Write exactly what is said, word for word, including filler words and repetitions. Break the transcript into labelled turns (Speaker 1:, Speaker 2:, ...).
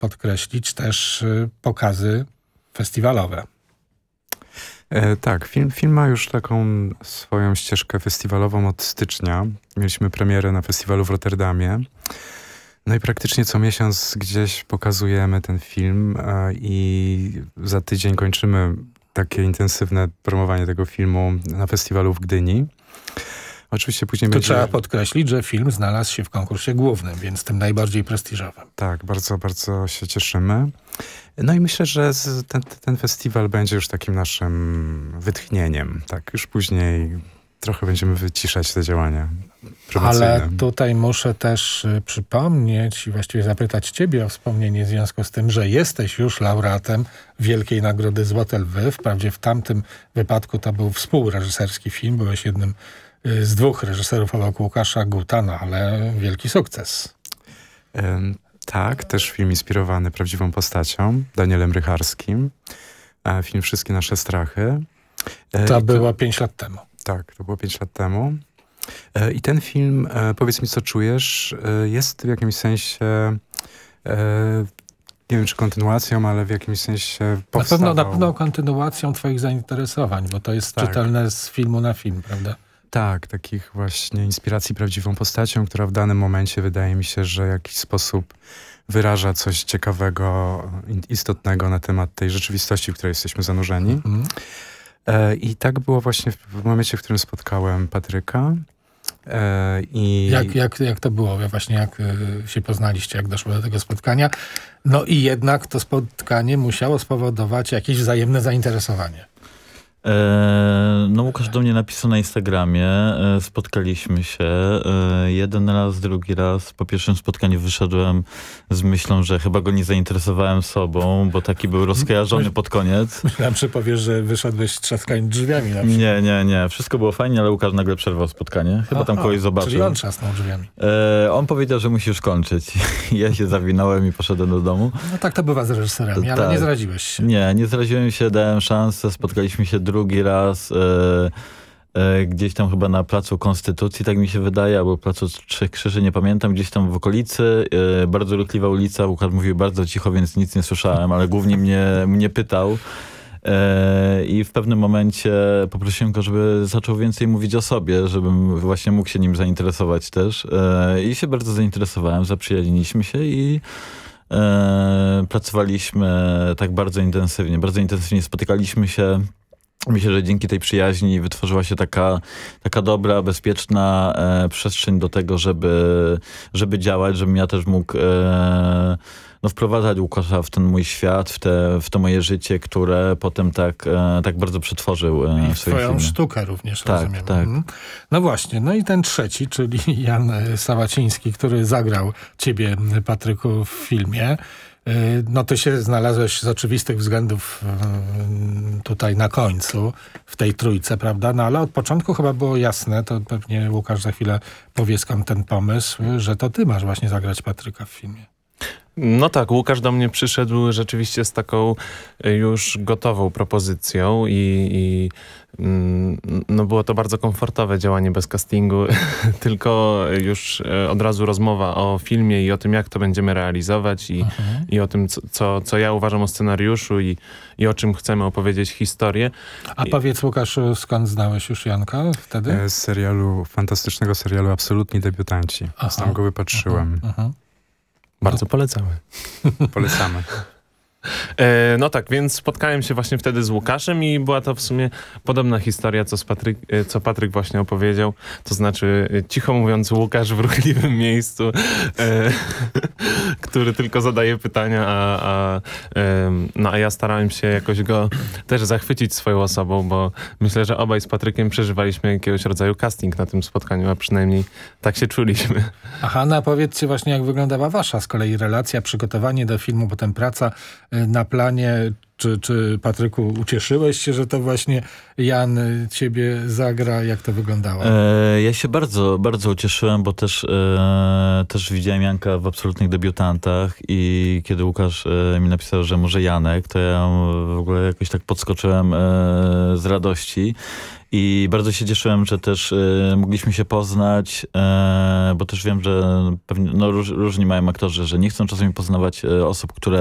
Speaker 1: podkreślić też pokazy festiwalowe.
Speaker 2: E, tak, film, film ma już taką swoją ścieżkę festiwalową od stycznia. Mieliśmy premierę na festiwalu w Rotterdamie. No i praktycznie co miesiąc gdzieś pokazujemy ten film e, i za tydzień kończymy takie intensywne promowanie tego filmu na festiwalu w Gdyni. Oczywiście później
Speaker 1: tu
Speaker 2: będzie...
Speaker 1: trzeba podkreślić, że film znalazł się w konkursie głównym, więc tym najbardziej prestiżowym.
Speaker 2: Tak, bardzo, bardzo się cieszymy. No i myślę, że ten, ten festiwal będzie już takim naszym wytchnieniem. Tak, już później trochę będziemy wyciszać te działania promocyjne.
Speaker 1: Ale tutaj muszę też y, przypomnieć i właściwie zapytać ciebie o wspomnienie w związku z tym, że jesteś już laureatem Wielkiej Nagrody Złote Lwy. Wprawdzie w tamtym wypadku to był współreżyserski film. Byłeś jednym y, z dwóch reżyserów obok Łukasza Guta, no ale wielki sukces.
Speaker 2: Ym, tak, też film inspirowany prawdziwą postacią, Danielem Rycharskim. E, film Wszystkie nasze strachy. E,
Speaker 1: To
Speaker 2: i
Speaker 1: było pięć lat temu.
Speaker 2: Tak, to było pięć lat temu. E, I ten film, e, powiedz mi co czujesz, e, jest w jakimś sensie, e, nie wiem czy kontynuacją, ale w jakimś sensie powstawał.
Speaker 1: Na pewno, na pewno kontynuacją twoich zainteresowań, bo to jest
Speaker 2: tak.
Speaker 1: czytelne z filmu na film, prawda?
Speaker 2: Tak, takich właśnie inspiracji prawdziwą postacią, która w danym momencie wydaje mi się, że w jakiś sposób wyraża coś ciekawego, istotnego na temat tej rzeczywistości, w której jesteśmy zanurzeni. Mhm. E, I tak było właśnie w, w momencie, w którym spotkałem Patryka. E, i
Speaker 1: jak, jak, jak to było? Właśnie jak y, się poznaliście, jak doszło do tego spotkania? No i jednak to spotkanie musiało spowodować jakieś wzajemne zainteresowanie.
Speaker 3: E, no Łukasz do mnie napisał na Instagramie, e, spotkaliśmy się e, jeden raz, drugi raz. Po pierwszym spotkaniu wyszedłem z myślą, że chyba go nie zainteresowałem sobą, bo taki był rozkojarzony pod koniec.
Speaker 1: Myślałem, że powiesz, że wyszedłeś trzaskając drzwiami na przykład.
Speaker 3: Nie, nie, nie. Wszystko było fajnie, ale Łukasz nagle przerwał spotkanie. Chyba
Speaker 1: o,
Speaker 3: tam kogoś
Speaker 1: o,
Speaker 3: zobaczył.
Speaker 1: Czyli on trzasnął drzwiami.
Speaker 3: E, on powiedział, że musi już kończyć. Ja się zawinąłem i poszedłem do domu.
Speaker 1: No tak to bywa z reżyserami, ale
Speaker 3: tak.
Speaker 1: nie zraziłeś się.
Speaker 3: Nie, nie zraziłem się, dałem szansę, spotkaliśmy się drugi raz e, e, gdzieś tam chyba na Placu Konstytucji, tak mi się wydaje, albo Placu Trzech Krzyży, nie pamiętam, gdzieś tam w okolicy, e, bardzo ruchliwa ulica, Łukasz mówił bardzo cicho, więc nic nie słyszałem, ale głównie mnie, mnie pytał. E, I w pewnym momencie poprosiłem go, żeby zaczął więcej mówić o sobie, żebym właśnie mógł się nim zainteresować też. E, I się bardzo zainteresowałem, zaprzyjaźniliśmy się i e, pracowaliśmy tak bardzo intensywnie. Bardzo intensywnie spotykaliśmy się. Myślę, że dzięki tej przyjaźni wytworzyła się taka, taka dobra, bezpieczna e, przestrzeń do tego, żeby, żeby działać, żebym ja też mógł e, no, wprowadzać Łukasza w ten mój świat, w, te, w to moje życie, które potem tak, e, tak bardzo przetworzył e,
Speaker 1: I
Speaker 3: w swoim
Speaker 1: swoją
Speaker 3: filmie.
Speaker 1: sztukę również,
Speaker 3: tak,
Speaker 1: rozumiem.
Speaker 3: Tak.
Speaker 1: Mhm. No właśnie, no i ten trzeci, czyli Jan Sałaciński, który zagrał ciebie, Patryku, w filmie. No ty się znalazłeś z oczywistych względów tutaj na końcu, w tej trójce, prawda? No ale od początku chyba było jasne, to pewnie Łukasz za chwilę powie skąd ten pomysł, że to ty masz właśnie zagrać Patryka w filmie.
Speaker 4: No tak, Łukasz do mnie przyszedł rzeczywiście z taką już gotową propozycją i, i no było to bardzo komfortowe działanie bez castingu, tylko już od razu rozmowa o filmie i o tym, jak to będziemy realizować i, i o tym, co, co ja uważam o scenariuszu i, i o czym chcemy opowiedzieć historię.
Speaker 1: A powiedz, Łukasz, skąd znałeś już Janka wtedy?
Speaker 2: Z serialu, fantastycznego serialu Absolutni debiutanci. Aha. Tam go wypatrzyłem.
Speaker 1: Aha. Aha.
Speaker 4: Bardzo polecamy.
Speaker 2: Polecamy.
Speaker 4: E, no tak, więc spotkałem się właśnie wtedy z Łukaszem i była to w sumie podobna historia, co, z Patryk, co Patryk właśnie opowiedział. To znaczy, cicho mówiąc, Łukasz w ruchliwym miejscu, e, który tylko zadaje pytania, a, a, e, no, a ja starałem się jakoś go też zachwycić swoją osobą, bo myślę, że obaj z Patrykiem przeżywaliśmy jakiegoś rodzaju casting na tym spotkaniu, a przynajmniej tak się czuliśmy.
Speaker 1: Aha, no a powiedzcie właśnie, jak wyglądała wasza z kolei relacja, przygotowanie do filmu, potem praca na planie. Czy, czy Patryku, ucieszyłeś się, że to właśnie Jan ciebie zagra? Jak to wyglądało?
Speaker 3: E, ja się bardzo, bardzo ucieszyłem, bo też, e, też widziałem Janka w absolutnych debiutantach i kiedy Łukasz e, mi napisał, że może Janek, to ja w ogóle jakoś tak podskoczyłem e, z radości. I bardzo się cieszyłem, że też e, mogliśmy się poznać, e, bo też wiem, że pewnie no, róż, różni mają aktorzy, że nie chcą czasami poznawać e, osób, które